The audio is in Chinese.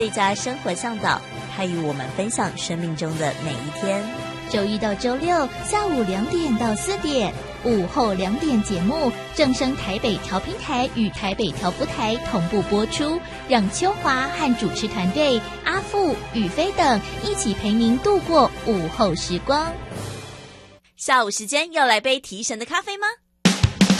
最佳生活向导，他与我们分享生命中的每一天。 周一到周六下午2点到4点，午后2点节目正声台北调频台与台北调布台同步播出，让秋华和主持团队阿富、宇飞等一起陪您度过午后时光。 下午时间要来杯提神的咖啡吗？